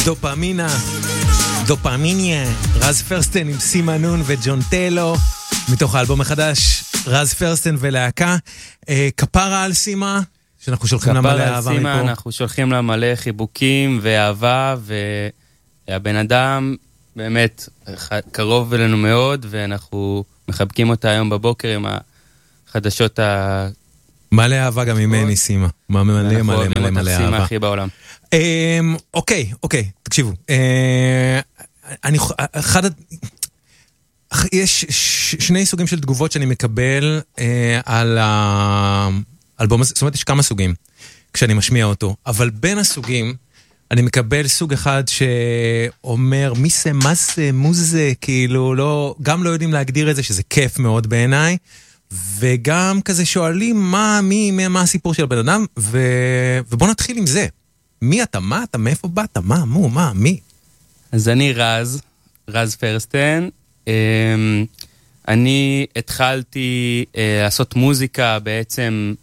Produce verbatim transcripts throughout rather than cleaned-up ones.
דופמינה, דופמיניה, רז פרסטן עם סימנון וג'ון טלו, מתוך האלבום החדש, רז פרסטן ולהקה. אה, כפרה על סימה, שאנחנו שולחים לה מלא אהבה מפה. כפרה על סימה, אנחנו שולחים לה מלא חיבוקים ואהבה, והבן אדם באמת קרוב אלינו מאוד, ואנחנו מחבקים אותה היום בבוקר עם החדשות ה... מלא אהבה גם ממני סימה, מלא מלא מלא מלא מלא אהבה. סימה הכי בעולם. אוקיי, אוקיי, תקשיבו. אני, אחד, יש שני סוגים של תגובות שאני מקבל על האלבום הזה, זאת אומרת, יש כמה סוגים כשאני משמיע אותו, אבל בין הסוגים, אני מקבל סוג אחד שאומר, מי זה, מה זה, מוזה, כאילו, לא, גם לא יודעים להגדיר את זה, שזה כיף מאוד בעיניי, וגם כזה שואלים מה, מי, מה הסיפור של הבן אדם, ו... ובוא נתחיל עם זה. מי אתה, מה אתה, מאיפה באת, מה, מו, מה, מי? אז אני רז, רז פרסטן. אני התחלתי לעשות מוזיקה בעצם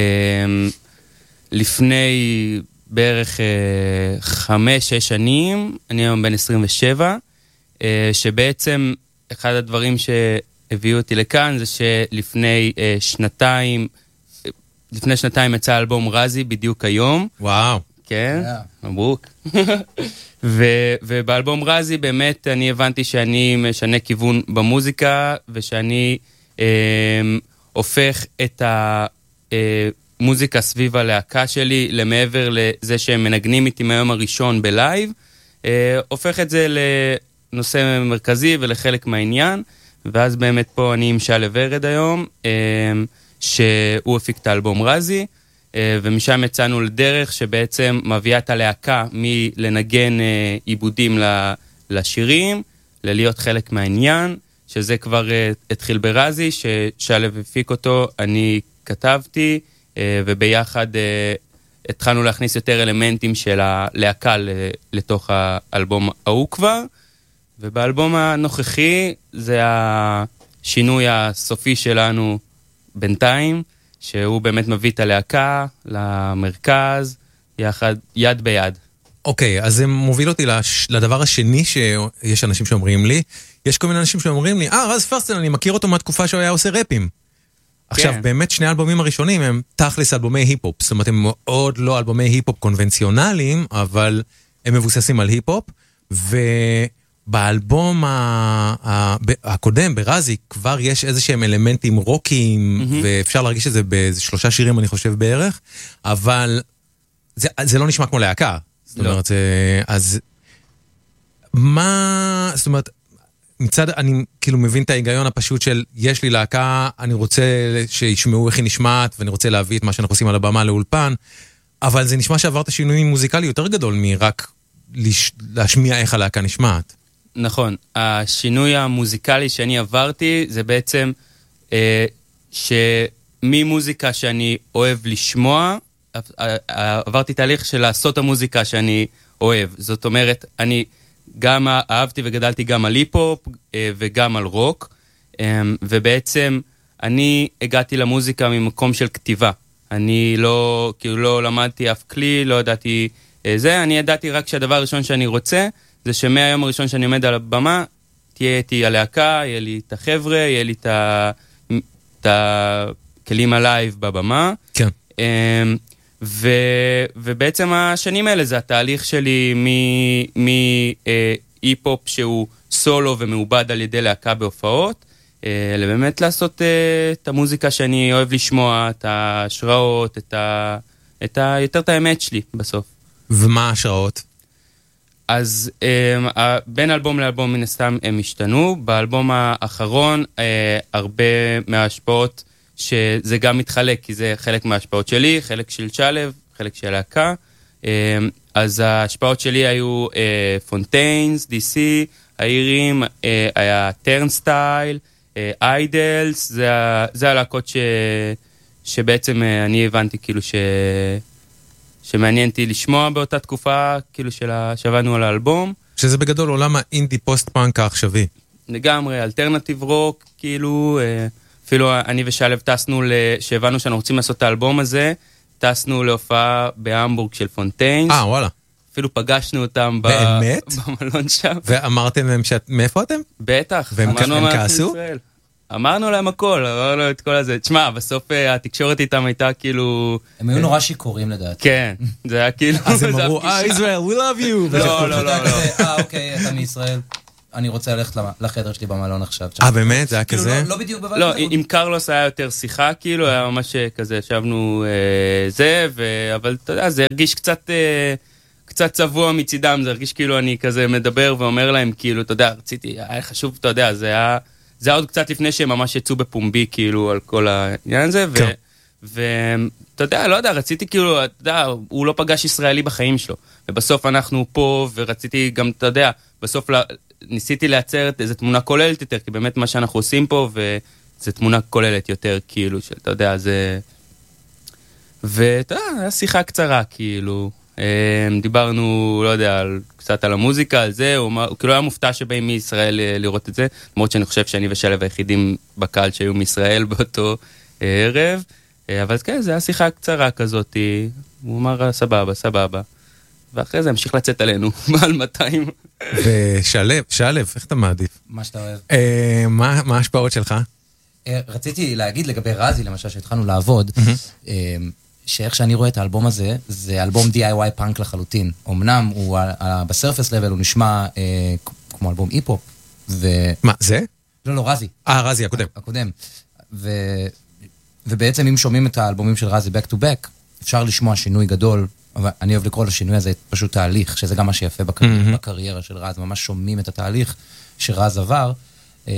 לפני בערך חמש, שש שנים, אני היום בן עשרים ושבע, שבעצם אחד הדברים ש... הביאו אותי לכאן, זה שלפני אה, שנתיים, לפני שנתיים יצא אלבום רזי, בדיוק היום. וואו. כן, מברוק. ו- ובאלבום רזי באמת אני הבנתי שאני משנה כיוון במוזיקה, ושאני אה, הופך את המוזיקה סביב הלהקה שלי, למעבר לזה שהם מנגנים איתי מהיום הראשון בלייב, אה, הופך את זה לנושא מרכזי ולחלק מהעניין, ואז באמת פה אני עם שלו ורד היום, שהוא הפיק את האלבום רזי, ומשם יצאנו לדרך שבעצם מביאה את הלהקה מלנגן עיבודים לשירים, ללהיות חלק מהעניין, שזה כבר התחיל ברזי, ששלו הפיק אותו, אני כתבתי, וביחד התחלנו להכניס יותר אלמנטים של הלהקה לתוך האלבום ההוא כבר, ובאלבום הנוכחי זה השינוי הסופי שלנו בינתיים, שהוא באמת מביא את הלהקה למרכז, יחד, יד ביד. אוקיי, אז זה מוביל אותי לש... לדבר השני שיש אנשים שאומרים לי, יש כל מיני אנשים שאומרים לי, אה, רז פרסטן, אני מכיר אותו מהתקופה שהוא היה עושה רפים. עכשיו, כן. באמת שני האלבומים הראשונים הם תכלס אלבומי היפ-הופ, זאת אומרת, הם מאוד לא אלבומי היפ-הופ קונבנציונליים, אבל הם מבוססים על היפ-הופ, ו... באלבום הקודם, ברזי, כבר יש איזה שהם אלמנטים רוקיים, ואפשר להרגיש את זה באיזה שלושה שירים, אני חושב, בערך, אבל זה לא נשמע כמו להקה. זאת אומרת, אז מה, זאת אומרת, מצד, אני כאילו מבין את ההיגיון הפשוט של, יש לי להקה, אני רוצה שישמעו איך היא נשמעת, ואני רוצה להביא את מה שאנחנו עושים על הבמה לאולפן, אבל זה נשמע שעברת שינוי מוזיקלי יותר גדול מרק להשמיע איך הלהקה נשמעת. נכון, השינוי המוזיקלי שאני עברתי זה בעצם אה, שממוזיקה שאני אוהב לשמוע, עברתי תהליך של לעשות המוזיקה שאני אוהב. זאת אומרת, אני גם אהבתי וגדלתי גם על היפ-הופ אה, וגם על רוק, אה, ובעצם אני הגעתי למוזיקה ממקום של כתיבה. אני לא, כאילו לא למדתי אף כלי, לא ידעתי אה, זה, אני ידעתי רק שהדבר הראשון שאני רוצה, זה שמהיום הראשון שאני עומד על הבמה, תהיה איתי הלהקה, יהיה לי את החבר'ה, יהיה לי את הכלים הלייב בבמה. כן. ו, ובעצם השנים האלה זה התהליך שלי מהיפ-הופ שהוא סולו ומעובד על ידי להקה בהופעות, לבאמת לעשות את המוזיקה שאני אוהב לשמוע, את ההשראות, את ה, את ה, יותר את האמת שלי בסוף. ומה ההשראות? אז אה, בין אלבום לאלבום מן הסתם הם השתנו. באלבום האחרון אה, הרבה מההשפעות שזה גם מתחלק, כי זה חלק מההשפעות שלי, חלק של שלו, חלק של להקה. אה, אז ההשפעות שלי היו אה, פונטיינס, די סי, האירים, אה, היה טרנסטייל, אה, איידלס, זה, זה הלהקות ש, שבעצם אה, אני הבנתי כאילו ש... שמעניינתי לשמוע באותה תקופה, כאילו שעבדנו על האלבום. שזה בגדול עולם האינדי פוסט-פאנק העכשווי. לגמרי, אלטרנטיב רוק, כאילו, אפילו אני ושלב טסנו, שהבנו שאנחנו רוצים לעשות את האלבום הזה, טסנו להופעה בהמבורג של פונטיינס. אה, וואלה. אפילו פגשנו אותם באמת? במלון שם. ואמרתם להם שאת, מאיפה אתם? בטח. והם כעסו? אמרנו להם הכל, אמרנו את כל הזה. תשמע, בסוף התקשורת איתם הייתה כאילו... הם היו נורא שיכורים לדעת. כן, זה היה כאילו... אז הם אמרו, אה, ישראל, we love you. לא, לא, לא. אה, אוקיי, אתה מישראל. אני רוצה ללכת לחדר שלי במלון עכשיו. אה, באמת? זה היה כזה? לא בדיוק בבת. לא, עם קרלוס היה יותר שיחה, כאילו, היה ממש כזה, ישבנו זה, אבל אתה יודע, זה הרגיש קצת... קצת צבוע מצידם, זה הרגיש כאילו אני כזה מדבר ואומר להם, כאילו, אתה יודע, רציתי, היה חשוב, אתה יודע, זה היה... זה היה עוד קצת לפני שהם ממש יצאו בפומבי, כאילו, על כל העניין הזה, ואתה יודע, לא יודע, רציתי כאילו, אתה יודע, הוא לא פגש ישראלי בחיים שלו, ובסוף אנחנו פה, ורציתי גם, אתה יודע, בסוף ניסיתי לייצר איזו תמונה כוללת יותר, כי באמת מה שאנחנו עושים פה, וזו תמונה כוללת יותר, כאילו, שאתה יודע, זה... ואתה יודע, היה שיחה קצרה, כאילו... דיברנו, לא יודע, קצת על המוזיקה, על זה, הוא כאילו היה מופתע שבאים מישראל לראות את זה, למרות שאני חושב שאני ושלב היחידים בקהל שהיו מישראל באותו ערב, אבל כן, זה היה שיחה קצרה כזאת, הוא אמר סבבה, סבבה, ואחרי זה המשיך לצאת עלינו, מעל מאתיים. ושלב, שלב, איך אתה מעדיף? מה שאתה אוהב. מה ההשפעות שלך? רציתי להגיד לגבי רזי, למשל, שהתחלנו לעבוד, שאיך שאני רואה את האלבום הזה, זה אלבום די איי וואי פאנק לחלוטין. אמנם הוא בסרפס לבל, הוא נשמע אה, כמו אלבום היפ-הופ. ו... מה, זה? לא, לא, רזי. אה, רזי, הקודם. הקודם. ו... ובעצם אם שומעים את האלבומים של רזי back to back, אפשר לשמוע שינוי גדול, אבל אני אוהב לקרוא לשינוי הזה פשוט תהליך, שזה גם מה שיפה בקריירה, mm-hmm. בקריירה של רז, ממש שומעים את התהליך שרז עבר. אה,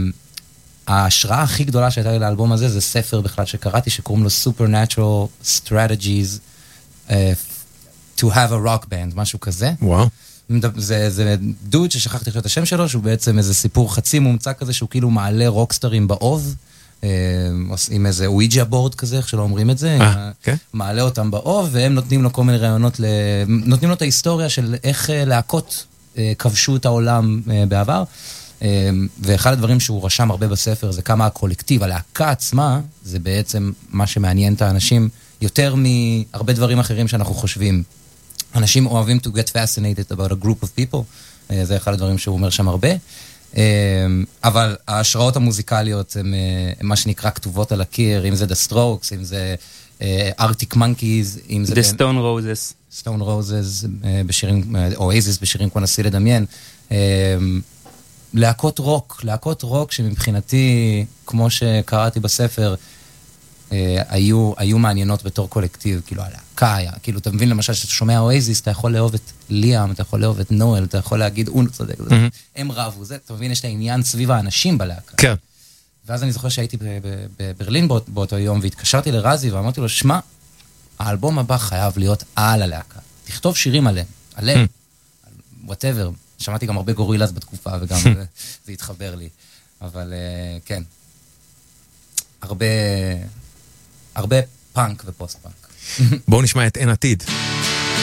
ההשראה הכי גדולה שהייתה לי לאלבום הזה, זה ספר בכלל שקראתי, שקוראים לו Supernatural Strategies uh, to have a rock band, משהו כזה. וואו. זה, זה דוד ששכחתי את השם שלו, שהוא בעצם איזה סיפור חצי מומצא כזה, שהוא כאילו מעלה רוקסטרים באוב, עם איזה וויג'ה בורד כזה, איך שלא אומרים את זה, okay. מעלה אותם באוב, והם נותנים לו כל מיני רעיונות, נותנים לו את ההיסטוריה של איך להקות כבשו את העולם בעבר, ואחד הדברים שהוא רשם הרבה בספר זה כמה הקולקטיב, הלהקה עצמה, זה בעצם מה שמעניין את האנשים יותר מהרבה דברים אחרים שאנחנו חושבים. אנשים אוהבים to get fascinated about a group of people, זה אחד הדברים שהוא אומר שם הרבה, אבל ההשראות המוזיקליות הן מה שנקרא כתובות על הקיר, אם זה The Strokes, אם זה Arctic Monkeys, אם זה... The Stone Roses. Stone Roses בשירים, Oasis בשירים כמו נסי לדמיין, להקות רוק, להקות רוק שמבחינתי, כמו שקראתי בספר, היו, היו מעניינות בתור קולקטיב, כאילו הלהקה היה, כאילו אתה מבין למשל שאתה שומע אוייזיס, אתה יכול לאהוב את ליאם, אתה יכול לאהוב את נואל, אתה יכול להגיד אונו צודק, הם רבו, זה, אתה מבין, יש את העניין סביב האנשים בלהקה. כן. ואז אני זוכר שהייתי בברלין באותו יום, והתקשרתי לרזי ואמרתי לו, שמע, האלבום הבא חייב להיות על הלהקה, תכתוב שירים עליהם, עליהם, whatever. שמעתי גם הרבה גורילאז בתקופה, וגם זה התחבר לי. אבל כן, הרבה, הרבה פאנק ופוסט פאנק. בואו נשמע את אין עתיד.